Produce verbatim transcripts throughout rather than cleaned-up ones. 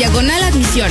diagonal admisión.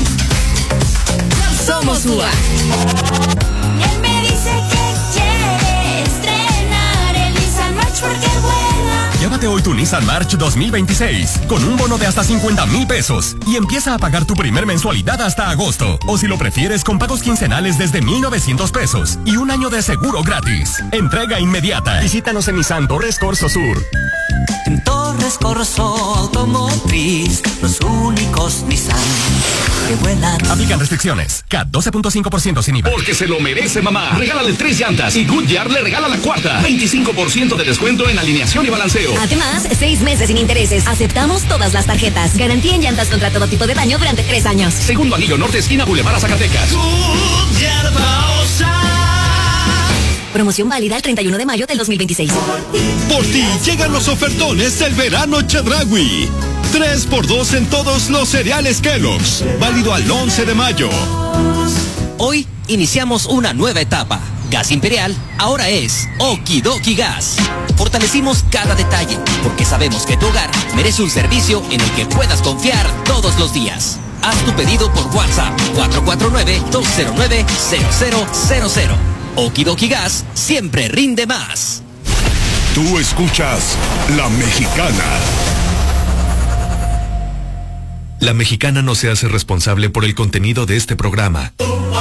Somos U A. Él me dice que quiere estrenar el Nissan March porque vuela. Llévate hoy tu Nissan March dos mil veintiséis con un bono de hasta cincuenta mil pesos y empieza a pagar tu primer mensualidad hasta agosto. O si lo prefieres, con pagos quincenales desde mil novecientos pesos y un año de seguro gratis. Entrega inmediata. Visítanos en Nissan Torres Corso Sur. En Torres Corso Automotriz, los únicos Nissan que vuelan. Aplican restricciones. C A T doce punto cinco por ciento sin I V A. Porque se lo merece, mamá. Regálale tres llantas y Goodyear le regala la cuarta. veinticinco por ciento de descuento en alineación y balanceo. Además, seis meses sin intereses. Aceptamos todas las tarjetas. Garantía en llantas contra todo tipo de daño durante tres años. Segundo anillo norte, esquina Boulevard a Zacatecas. Goodyear Baosa. Promoción válida el treinta y uno de mayo del dos mil veintiséis. Por ti llegan los ofertones del verano Chedraui. tres por dos en todos los cereales Kellogg's. Válido al once de mayo. Hoy iniciamos una nueva etapa. Gas Imperial ahora es Okidoki Gas. Fortalecimos cada detalle porque sabemos que tu hogar merece un servicio en el que puedas confiar todos los días. Haz tu pedido por WhatsApp cuatro cuatro nueve, dos cero nueve, cero cero cero cero. Okidoki Gas siempre rinde más. Tú escuchas La Mexicana. La Mexicana no se hace responsable por el contenido de este programa.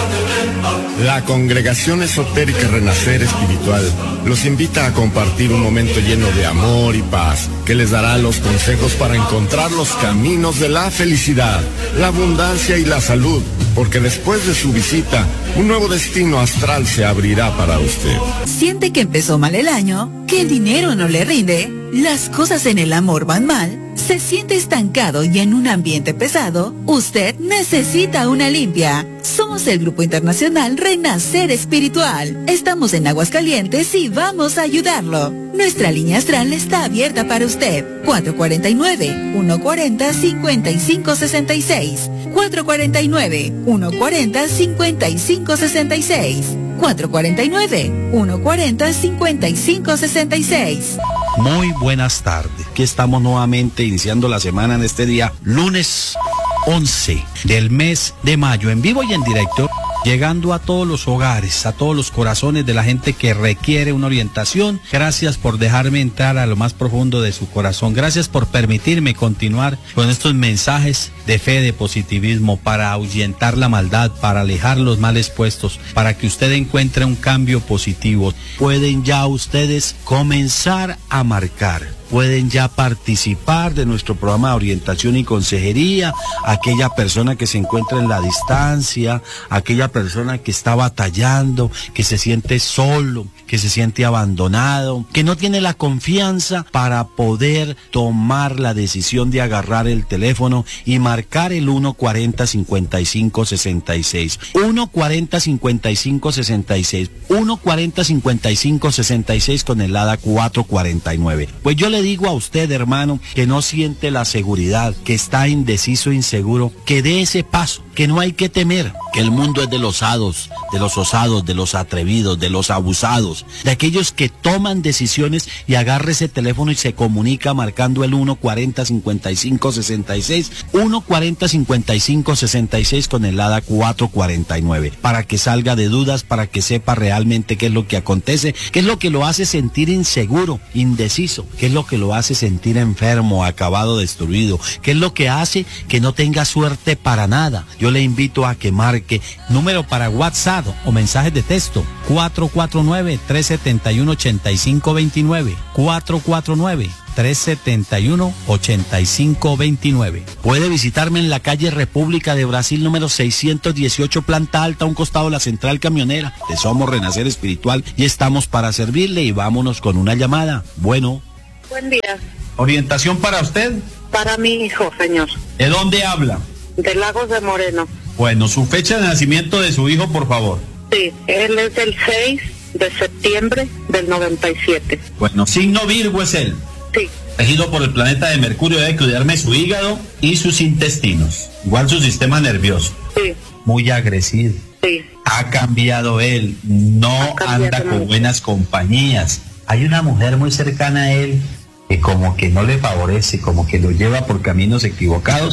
La Congregación Esotérica Renacer Espiritual los invita a compartir un momento lleno de amor y paz, que les dará los consejos para encontrar los caminos de la felicidad, la abundancia y la salud, porque después de su visita, un nuevo destino astral se abrirá para usted. ¿Siente que empezó mal el año? ¿Que el dinero no le rinde? ¿Las cosas en el amor van mal? ¿Se siente estancado y en un ambiente pesado? Usted necesita una limpia. Somos el Grupo Internacional Renacer Espiritual. Estamos en Aguascalientes y vamos a ayudarlo. Nuestra línea astral está abierta para usted. cuatro cuatro nueve, uno cuatro cero, cinco cinco seis seis. cuatro cuatro nueve, uno cuatro cero, cinco cinco seis seis. cuatro cuatro nueve, uno cuatro cero, cinco cinco seis seis. Muy buenas tardes. Aquí estamos nuevamente iniciando la semana en este día, lunes once del mes de mayo, en vivo y en directo, llegando a todos los hogares, a todos los corazones de la gente que requiere una orientación. Gracias por dejarme entrar a lo más profundo de su corazón. Gracias por permitirme continuar con estos mensajes de fe, de positivismo, para ahuyentar la maldad, para alejar los males puestos, para que usted encuentre un cambio positivo. Pueden ya ustedes comenzar a marcar. Pueden ya participar de nuestro programa de orientación y consejería, aquella persona que se encuentra en la distancia, aquella persona que está batallando, que se siente solo, que se siente abandonado, que no tiene la confianza para poder tomar la decisión de agarrar el teléfono y marcar el uno cuarenta, cincuenta y cinco sesenta y seis. uno cuarenta, cincuenta y cinco sesenta y seis. uno cuarenta, cincuenta y cinco sesenta y seis con el ADA cuatro cuarenta y nueve. Pues yo le digo a usted, hermano, que no siente la seguridad, que está indeciso, inseguro, que dé ese paso, que no hay que temer, que el mundo es de los osados, de los osados, de los atrevidos, de los abusados, de aquellos que toman decisiones y agarra ese teléfono y se comunica marcando el uno cuarenta, cincuenta y cinco sesenta y seis, uno cuarenta, cincuenta y cinco sesenta y seis con el ADA cuatro cuarenta y nueve, para que salga de dudas, para que sepa realmente qué es lo que acontece, qué es lo que lo hace sentir inseguro, indeciso, qué es lo que lo hace sentir enfermo, acabado, destruido, qué es lo que hace que no tenga suerte para nada. Yo le invito a que marque número para WhatsApp o mensajes de texto cuatro cuatro nueve, tres siete uno, ocho cinco dos nueve, cuatro cuatro nueve, tres siete uno, ocho cinco dos nueve. Puede visitarme en la calle República de Brasil número seiscientos dieciocho, planta alta, a un costado de la central camionera. De Somos Renacer Espiritual y estamos para servirle, y vámonos con una llamada. Bueno. Buen día. ¿Orientación para usted? Para mi hijo, señor. ¿De dónde habla? De Lagos de Moreno. Bueno, su fecha de nacimiento de su hijo, por favor. Sí, él es del seis de septiembre del noventa y siete. Bueno, signo Virgo es él. Sí. Regido por el planeta de Mercurio, debe cuidarme su hígado y sus intestinos. Igual su sistema nervioso. Sí. Muy agresivo. Sí. Ha cambiado él, no anda con buenas compañías. Hay una mujer muy cercana a él que como que no le favorece, como que lo lleva por caminos equivocados,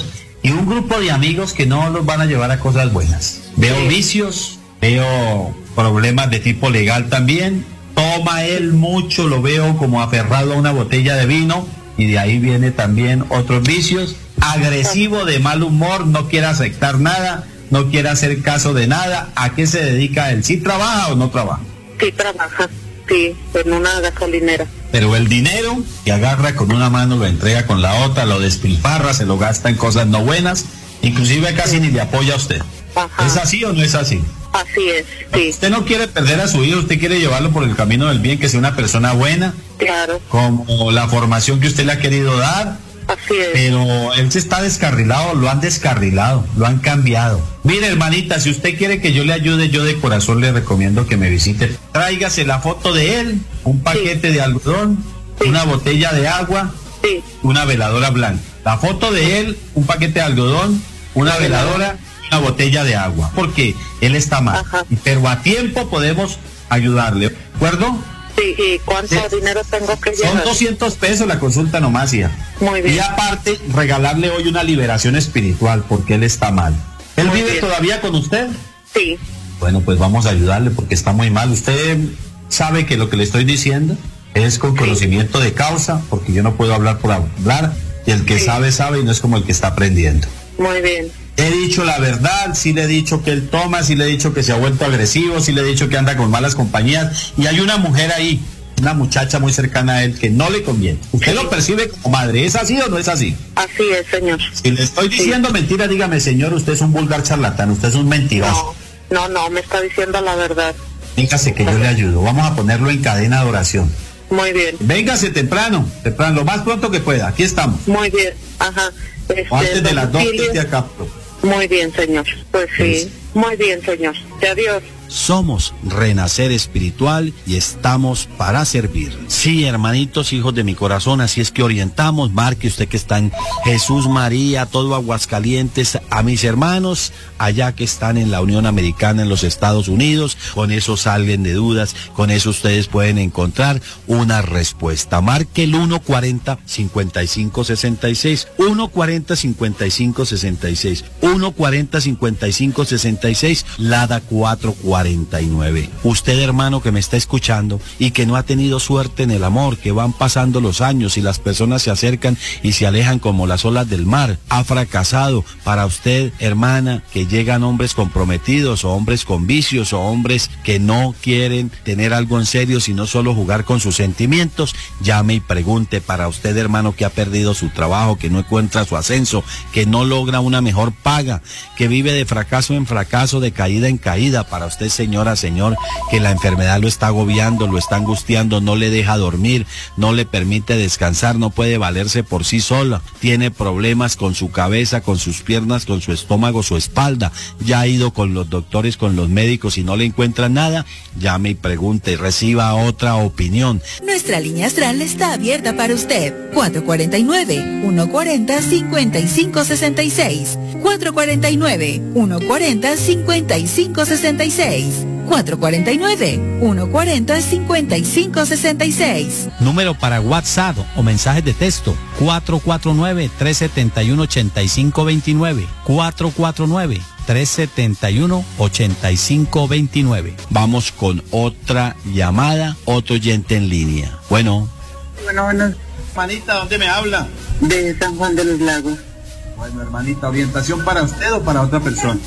y un grupo de amigos que no los van a llevar a cosas buenas. Veo sí. vicios, veo problemas de tipo legal también. Toma él mucho, lo veo como aferrado a una botella de vino, y de ahí viene también otros vicios. Agresivo, de mal humor, no quiere aceptar nada, no quiere hacer caso de nada. ¿A qué se dedica él? ¿Sí trabaja o no trabaja? Sí trabaja, sí, en una gasolinera. Pero el dinero que agarra con una mano lo entrega con la otra, lo despilfarra, se lo gasta en cosas no buenas, inclusive casi sí. ni le apoya a usted. Ajá. ¿Es así o no es así? Así es, sí. Usted no quiere perder a su hijo, usted quiere llevarlo por el camino del bien, que sea una persona buena. Claro. Como la formación que usted le ha querido dar. Así es. Pero él se está descarrilado, lo han descarrilado, lo han cambiado. Mire, hermanita, si usted quiere que yo le ayude, yo de corazón le recomiendo que me visite. Tráigase la foto de él, un paquete sí. de algodón, sí. una botella de agua, sí. una veladora blanca. La foto de él, un paquete de algodón, una sí. veladora, una botella de agua. Porque él está mal. Ajá. Pero a tiempo podemos ayudarle. ¿De acuerdo? Sí, ¿y cuánto sí. dinero tengo que llevar? Son doscientos pesos la consulta nomás, ya. Muy bien. Y aparte, regalarle hoy una liberación espiritual, porque él está mal. ¿Él muy vive bien. todavía con usted? Sí. Bueno, pues vamos a ayudarle, porque está muy mal. Usted sabe que lo que le estoy diciendo es con sí. conocimiento de causa, porque yo no puedo hablar por hablar, y el que sí. sabe, sabe, y no es como el que está aprendiendo. Muy bien. He dicho la verdad, sí le he dicho que él toma, sí le he dicho que se ha vuelto agresivo, sí le he dicho que anda con malas compañías, y hay una mujer ahí, una muchacha muy cercana a él que no le conviene. Usted sí. lo percibe como madre, ¿es así o no es así? Así es, señor. Si le estoy diciendo sí. mentira, dígame, señor, usted es un vulgar charlatán, usted es un mentiroso. No, no, no, me está diciendo la verdad. Véngase que yo le ayudo, vamos a ponerlo en cadena de oración. Muy bien. Véngase temprano, temprano, lo más pronto que pueda, aquí estamos. Muy bien, ajá. Este, o antes de las dos de acá. Muy bien, señor. Pues sí, muy bien, señor. Adiós. Somos Renacer Espiritual y estamos para servir. Sí, hermanitos, hijos de mi corazón, así es que orientamos. Marque usted que está en Jesús María, todo Aguascalientes, a mis hermanos allá que están en la Unión Americana, en los Estados Unidos. Con eso salen de dudas, con eso ustedes pueden encontrar una respuesta. Marque el uno cuarenta, cincuenta y cinco sesenta y seis, uno cuarenta, cincuenta y cinco sesenta y seis, uno cuarenta, cincuenta y cinco sesenta y seis, Lada cuatro cuarenta y nueve. Usted, hermano, que me está escuchando y que no ha tenido suerte en el amor, que van pasando los años y las personas se acercan y se alejan como las olas del mar, ha fracasado. Para usted, hermana, que llegan hombres comprometidos o hombres con vicios o hombres que no quieren tener algo en serio sino solo jugar con sus sentimientos, llame y pregunte. Para usted, hermano, que ha perdido su trabajo, que no encuentra su ascenso, que no logra una mejor paga, que vive de fracaso en fracaso, de caída en caída. Para usted, señora, señor, que la enfermedad lo está agobiando, lo está angustiando, no le deja dormir, no le permite descansar, no puede valerse por sí sola, tiene problemas con su cabeza, con sus piernas, con su estómago, su espalda, ya ha ido con los doctores, con los médicos y no le encuentran nada, llame y pregunte, reciba otra opinión. Nuestra línea astral está abierta para usted. cuatro cuatro nueve, uno cuarenta, cincuenta y cinco sesenta y seis. cuatro cuatro nueve, uno cuarenta, cincuenta y cinco sesenta y seis. cuatro cuatro nueve, uno cuarenta, cincuenta y cinco sesenta y seis. Número para WhatsApp o mensajes de texto cuatro cuatro nueve, tres siete uno, ocho cinco dos nueve. cuatro cuatro nueve, tres siete uno, ocho cinco dos nueve. Vamos con otra llamada, otro oyente en línea. Bueno. Bueno, bueno. Hermanita, ¿dónde me habla? De San Juan de los Lagos. Bueno, hermanita, ¿orientación para usted o para otra persona?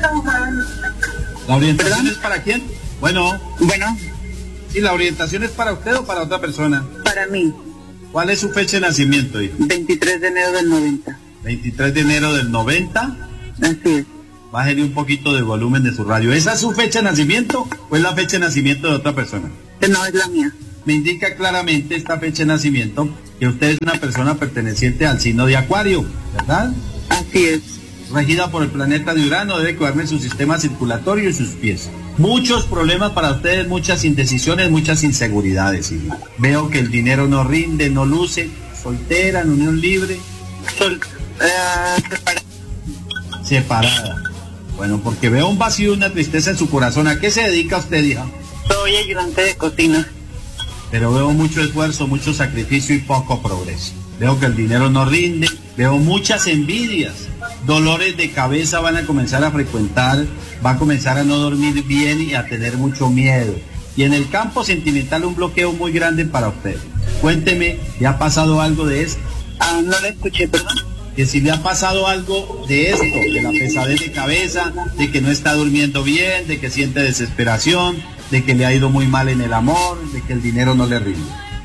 ¿La orientación ¿Perdón? es para quién? Bueno. Bueno. ¿Y la orientación es para usted o para otra persona? Para mí. ¿Cuál es su fecha de nacimiento, hijo? veintitrés de enero del noventa. veintitrés de enero del noventa. Así es. Bájale un poquito de volumen de su radio. ¿Esa es su fecha de nacimiento o es la fecha de nacimiento de otra persona? No, es la mía. Me indica claramente esta fecha de nacimiento que usted es una persona perteneciente al signo de Acuario, ¿verdad? Así es. Regida por el planeta de Urano, debe cuidarme su sistema circulatorio y sus pies. Muchos problemas para ustedes, muchas indecisiones, muchas inseguridades. Y veo que el dinero no rinde, no luce. Soltera, en unión libre. Sol, uh, separada. Separada. Bueno, porque veo un vacío, una tristeza en su corazón. ¿A qué se dedica usted, hija? Soy ayudante de cocina. Pero veo mucho esfuerzo, mucho sacrificio y poco progreso. Veo que el dinero no rinde, veo muchas envidias. dolores de cabeza van a comenzar a frecuentar, va a comenzar a no dormir bien y a tener mucho miedo. Y en el campo sentimental un bloqueo muy grande para usted. Cuénteme, ¿le ha pasado algo de esto? Ah, no le escuché, perdón. Que si le ha pasado algo de esto, de la pesadez de cabeza, de que no está durmiendo bien, de que siente desesperación, de que le ha ido muy mal en el amor, de que el dinero no le rinde.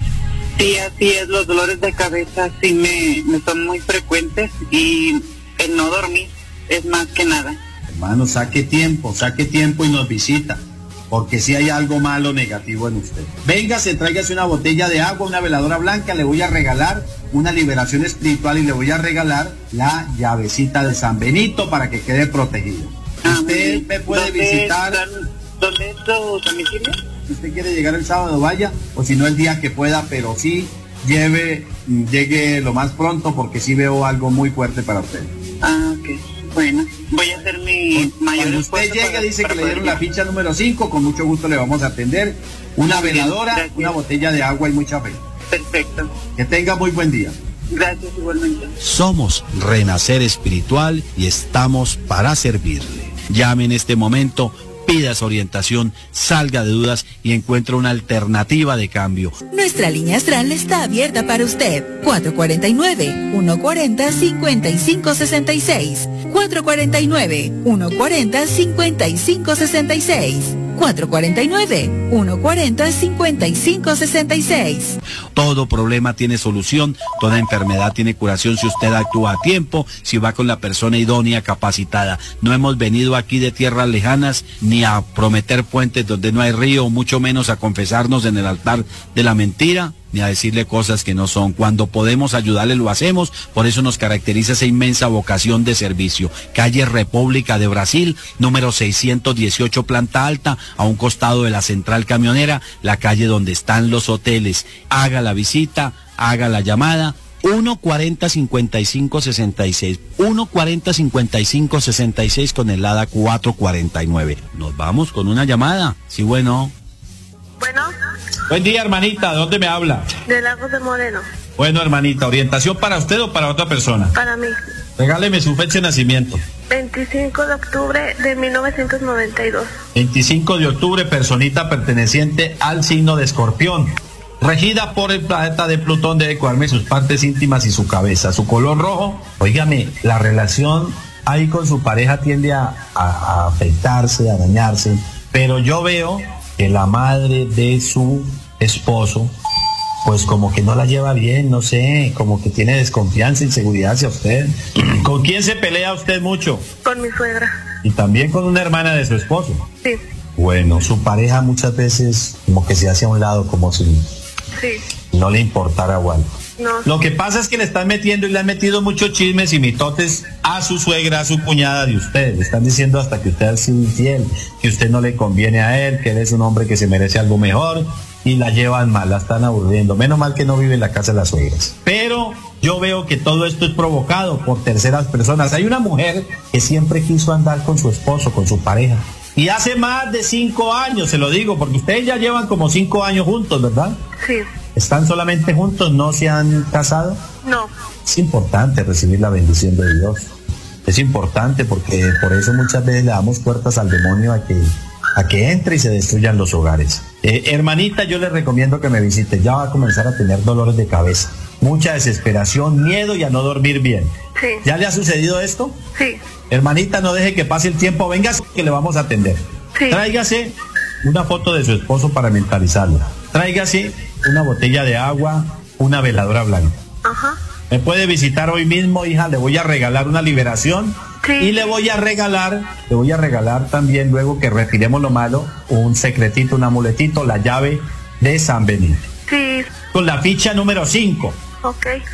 Sí, así es, los dolores de cabeza sí me, me son muy frecuentes y el no dormir es más que nada. Hermano, saque tiempo, saque tiempo y nos visita, porque si hay algo malo negativo en usted. Véngase, tráigase una botella de agua, una veladora blanca, le voy a regalar una liberación espiritual y le voy a regalar la llavecita de San Benito para que quede protegido. Ah, usted me puede visitar. Están, ¿Dónde es tu domicilio? Si usted quiere llegar el sábado, vaya, o si no el día que pueda, pero sí lleve, llegue lo más pronto porque sí veo algo muy fuerte para usted. Ah, ok. Bueno, voy a hacer mi mayor Cuando esfuerzo. usted llega, para, dice para que le dieron poder la ficha número cinco, con mucho gusto le vamos a atender. Una Muy bien, veladora, gracias. una botella de agua y mucha fe. Perfecto. Que tenga muy buen día. Gracias igualmente. Somos Renacer Espiritual y estamos para servirle. Llame en este momento, pida su orientación, salga de dudas y encuentre una alternativa de cambio. Nuestra línea astral está abierta para usted. cuatro cuatro nueve, uno cuatro cero, cinco cinco seis seis. cuatro cuatro nueve, uno cuatro cero, cinco cinco seis seis. cuatro cuatro nueve, uno cuatro cero, cinco cinco seis seis. Todo problema tiene solución, toda enfermedad tiene curación si usted actúa a tiempo, si va con la persona idónea, capacitada. No hemos venido aquí de tierras lejanas ni a prometer puentes donde no hay río, mucho menos a confesarnos en el altar de la mentira, ni a decirle cosas que no son. Cuando podemos ayudarle lo hacemos, por eso nos caracteriza esa inmensa vocación de servicio. Calle República de Brasil, número seiscientos dieciocho, planta alta, a un costado de la central camionera, la calle donde están los hoteles. Haga la visita, haga la llamada, uno cuarenta, cincuenta y cinco, sesenta y seis, uno cuarenta, cincuenta y cinco, sesenta y seis con el ADA cuatro cuarenta y nueve. Nos vamos con una llamada. Sí, bueno. Bueno. Buen día, hermanita. ¿De dónde me habla? De Lagos de Moreno. Bueno, hermanita, ¿orientación para usted o para otra persona? Para mí. Regáleme su fecha de nacimiento. veinticinco de octubre de mil novecientos noventa y dos. veinticinco de octubre, personita perteneciente al signo de Escorpión. Regida por el planeta de Plutón, debe cuidarme sus partes íntimas y su cabeza. Su color rojo. Óigame, la relación ahí con su pareja tiende a, a, a afectarse, a dañarse. Pero yo veo que la madre de su esposo, pues como que no la lleva bien, no sé, como que tiene desconfianza, inseguridad hacia usted. ¿Con quién se pelea usted mucho? Con mi suegra. Y también con una hermana de su esposo. Sí. Bueno, su pareja muchas veces como que se hace a un lado, como si Sí. no le importara o algo. No. Lo que pasa es que le están metiendo y le han metido muchos chismes y mitotes a su suegra, a su cuñada de usted. Le están diciendo hasta que usted es infiel, que usted no le conviene a él, que él es un hombre que se merece algo mejor, y la llevan mal, la están aburriendo. Menos mal que no vive en la casa de las suegras. Pero yo veo que todo esto es provocado por terceras personas. Hay una mujer que siempre quiso andar con su esposo, con su pareja. Y hace más de cinco años, se lo digo, porque ustedes ya llevan como cinco años juntos, ¿verdad? Sí. ¿Están solamente juntos? ¿No se han casado? No. Es importante recibir la bendición de Dios. Es importante porque por eso muchas veces le damos puertas al demonio a que, a que entre y se destruyan los hogares. Eh, hermanita, yo le recomiendo que me visite. Ya va a comenzar a tener dolores de cabeza, mucha desesperación, miedo y a no dormir bien. Sí. ¿Ya le ha sucedido esto? Sí. Hermanita, no deje que pase el tiempo. Venga, que le vamos a atender. Sí. Tráigase una foto de su esposo para mentalizarlo. Tráigase una botella de agua, una veladora blanca. Ajá. Me puede visitar hoy mismo, hija, le voy a regalar una liberación. Sí. Y le voy a regalar, le voy a regalar también, luego que retiremos lo malo, un secretito, un amuletito, la llave de San Benito. Sí. Con la ficha número cinco. Ok.